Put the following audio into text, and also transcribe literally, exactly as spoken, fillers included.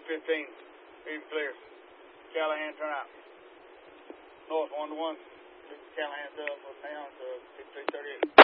fifteen. Even clear. Callahan, turn out. North, one to one. Callahan up, down to fifty-three thirty-eight.